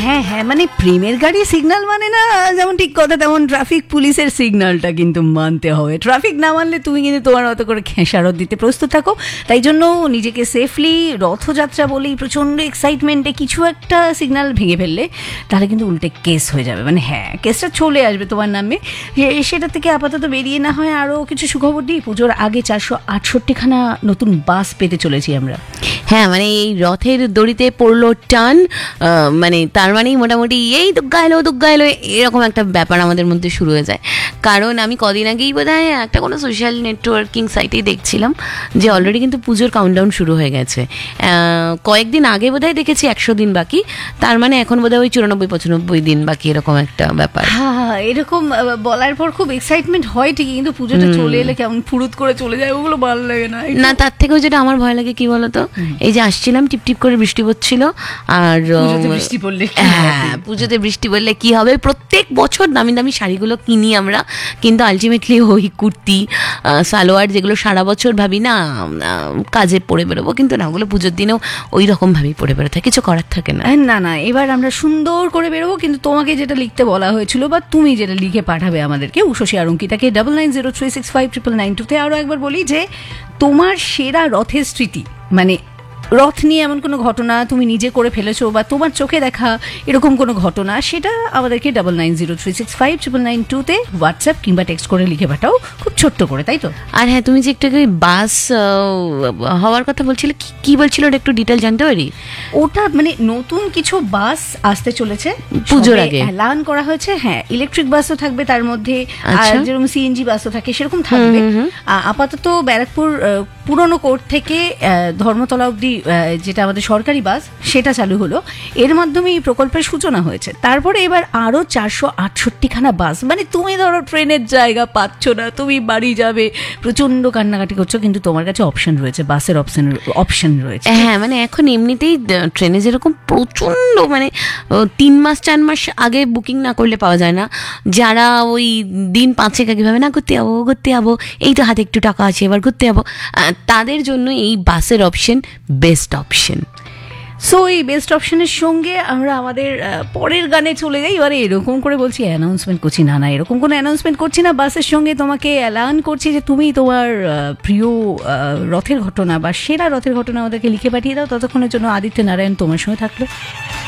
হ্যাঁ হ্যাঁ, মানে প্রেমের গাড়ি সিগন্যাল মানে না যেমন ঠিক কথা, তেমন ট্রাফিক পুলিশের সিগন্যালটা কিন্তু মানতে হবে। ট্রাফিক না মানলে তুমি কিন্তু তোমার মতো করে খেসারত দিতে প্রস্তুত থাকো। তাই জন্য নিজেকে সেফলি, রথযাত্রা বলেই প্রচণ্ড এক্সাইটমেন্টে কিছু একটা সিগন্যাল ভেঙে ফেললে তাহলে কিন্তু উল্টে কেস হয়ে যাবে, মানে হ্যাঁ কেসটা চলে আসবে তোমার নামে। সেটা থেকে আপাতত বেরিয়ে না হয় আরও কিছু সুখবর দিই। পুজোর আগে 468খানা নতুন বাস পেতে চলেছি আমরা। হ্যাঁ, মানে এই রথের দড়িতে পড়লো টান, মানে তার মানেই মোটামুটি এই দুগ্গা এলো এরকম একটা ব্যাপার আমাদের মধ্যে শুরু হয়ে যায়। কারণ আমি কদিন আগেই বোধহয় একটা কোনো সোশ্যাল নেটওয়ার্কিং সাইটেই দেখছিলাম যে অলরেডি কিন্তু পুজোর কাউন্টডাউন শুরু হয়ে গেছে। কয়েকদিন আগে বোধহয় দেখেছি 100 দিন বাকি, তার মানে এখন বোধহয় ওই 94-95 দিন বাকি, এরকম একটা ব্যাপার। হ্যাঁ, এরকম বলার পর খুব এক্সাইটমেন্ট হয় ঠিকই, কিন্তু পুজোটা চলে এলে কেমন ফুরুত করে চলে যায়, ওগুলো ভালো লাগে না। না, তার থেকেও যেটা আমার ভয় লাগে কি বলতো, এই যে আসছিলাম টিপটিপ করে বৃষ্টি পড়ছিল, আর বৃষ্টি পড়লে পুজোতে বৃষ্টি পড়লে কি হবে। প্রত্যেক বছর দামি দামি শাড়িগুলো কিনি আমরা, কিন্তু আলটিমেটলি ওই কুর্তি সালোয়ার যেগুলো সারা বছর ভাবি না কাজে পরে বেরোবো, কিন্তু না, ওগুলো পুজোর দিনেও ওই রকম ভাবেই পরে বেরোতে হয়, কিছু করার থাকে না। না না, এবার আমরা সুন্দর করে বেরোবো, কিন্তু তোমাকে যেটা লিখতে বলা হয়েছিল বা তুমি যেটা লিখে পাঠাবে আমাদেরকে উষসী আর অঙ্কিতাকে 9903659992-তে। আরও একবার বলি যে তোমার সেরা রথের স্মৃতি, মানে রথ নিয়ে এমন কোনো ঘটনা তুমি নিজে করে ফেলেছো বা তোমার চোখে দেখা এরকম কোনো ঘটনা, সেটা আমাদেরকে 9903659992-তে হোয়াটসঅ্যাপ কিংবা টেক্সট করে লিখে পাঠাও, খুব ছোট্ট করে, তাই তো? আর হ্যাঁ, তুমি যে একটু বাস হওয়ার কথা বলছিলে, কি বলছিল ওটা একটু ডিটেল জানতে পারি? ওটা মানে নতুন কিছু বাস আসতে চলেছে পুজোর আগে, এলান করা হয়েছে। হ্যাঁ, ইলেকট্রিক বাসও থাকবে তার মধ্যে, আর যেরকম সিএনজি বাসও থাকে সেরকম থাকবে। আপাতত ব্যারাকপুর পুরনো কোর্ট থেকে ধর্মতলা অবধি যেটা আমাদের সরকারি বাস, সেটা চালু হলো। এর মাধ্যমে এই প্রকল্পের সূচনা হয়েছে। তারপরে এবার আরও 468খানা বাস, মানে তুমি ধরো ট্রেনের জায়গা পাচ্ছ না, তুমি বাড়ি যাবে, প্রচণ্ড কান্নাকাটি করছো, কিন্তু তোমার কাছে অপশন রয়েছে, বাসের অপশন রয়েছে। হ্যাঁ, মানে এখন এমনিতেই ট্রেনে যেরকম প্রচণ্ড, মানে 3 মাস 4 মাস আগে বুকিং না করলে পাওয়া যায় না। যারা ওই দিন 5 আগে ভাবে না ঘুরতে যাবো, এই তো হাতে একটু টাকা আছে এবার ঘুরতে যাবো, তাদের জন্য এই বাসের অপশন বেস্ট অপশন। সো এই বেস্ট অপশনের সঙ্গে আমরা আমাদের পরের গানে চলে যাই। এবারে এরকম করে বলছি অ্যানাউন্সমেন্ট করছি না, এরকম কোনো অ্যানাউন্সমেন্ট করছি না, বাসের সঙ্গে তোমাকে অ্যালান করছি যে তুমি তোমার প্রিয় রথের ঘটনা বা সেরা রথের ঘটনা আমাদেরকে লিখে পাঠিয়ে দাও। ততক্ষণের জন্য আদিত্য নারায়ণ তোমার সঙ্গে থাকলো।